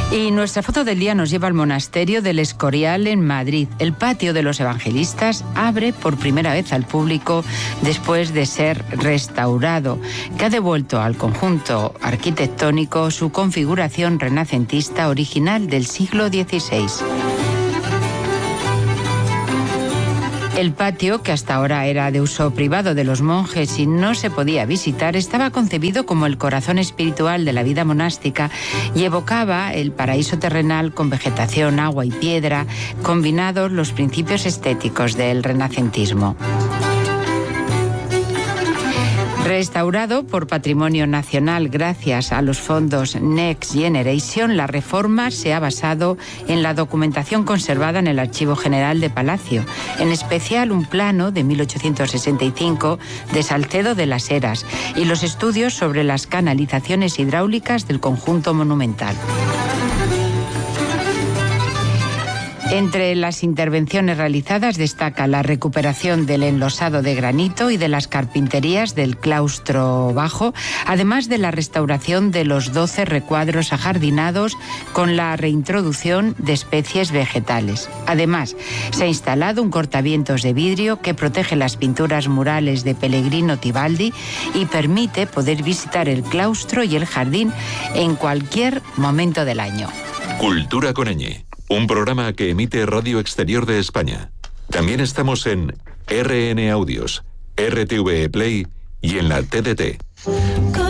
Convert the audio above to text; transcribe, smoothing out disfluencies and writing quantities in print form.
Y nuestra foto del día nos lleva al monasterio del Escorial en Madrid. El patio de los evangelistas abre por primera vez al público después de ser restaurado, que ha devuelto al conjunto arquitectónico su configuración renacentista original del siglo XVI. El patio, que hasta ahora era de uso privado de los monjes y no se podía visitar, estaba concebido como el corazón espiritual de la vida monástica y evocaba el paraíso terrenal con vegetación, agua y piedra, combinados los principios estéticos del renacentismo. Restaurado por Patrimonio Nacional gracias a los fondos Next Generation, la reforma se ha basado en la documentación conservada en el Archivo General de Palacio, en especial un plano de 1865 de Salcedo de las Heras y los estudios sobre las canalizaciones hidráulicas del conjunto monumental. Entre las intervenciones realizadas destaca la recuperación del enlosado de granito y de las carpinterías del claustro bajo, además de la restauración de los 12 recuadros ajardinados con la reintroducción de especies vegetales. Además, se ha instalado un cortavientos de vidrio que protege las pinturas murales de Pellegrino Tibaldi y permite poder visitar el claustro y el jardín en cualquier momento del año. Cultura con ñ. Un programa que emite Radio Exterior de España. También estamos en RN Audios, RTV Play y en la TDT.